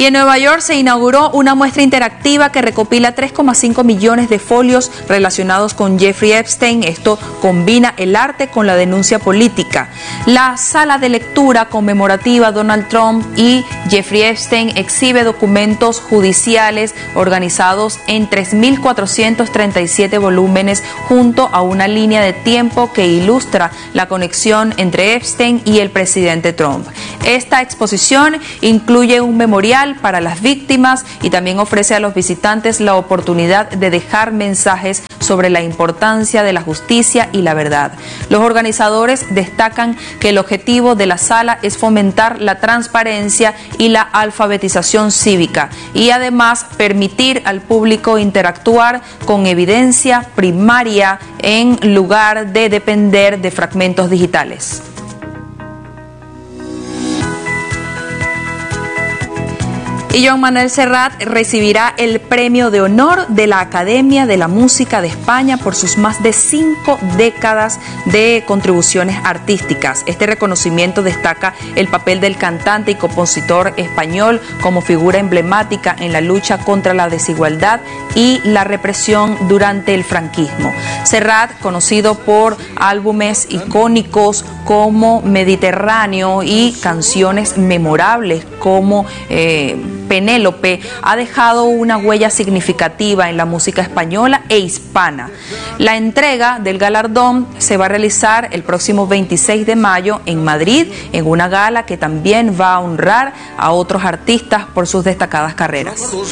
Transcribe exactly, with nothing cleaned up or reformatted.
Y en Nueva York se inauguró una muestra interactiva que recopila tres coma cinco millones de folios relacionados con Jeffrey Epstein. Esto combina el arte con la denuncia política. La sala de lectura conmemorativa Donald Trump y Jeffrey Epstein exhibe documentos judiciales organizados en tres mil cuatrocientos treinta y siete volúmenes junto a una línea de tiempo que ilustra la conexión entre Epstein y el presidente Trump. Esta exposición incluye un memorial para las víctimas y también ofrece a los visitantes la oportunidad de dejar mensajes sobre la importancia de la justicia y la verdad. Los organizadores destacan que el objetivo de la sala es fomentar la transparencia y la alfabetización cívica y además permitir al público interactuar con evidencia primaria en lugar de depender de fragmentos digitales. Y Joan Manuel Serrat recibirá el premio de honor de la Academia de la Música de España por sus más de cinco décadas de contribuciones artísticas. Este reconocimiento destaca el papel del cantante y compositor español como figura emblemática en la lucha contra la desigualdad y la represión durante el franquismo. Serrat, conocido por álbumes icónicos como Mediterráneo y canciones memorables como eh, Penélope, ha dejado una huella significativa en la música española e hispana. La entrega del galardón se va a realizar el próximo veintiséis de mayo en Madrid, en una gala que también va a honrar a otros artistas por sus destacadas carreras.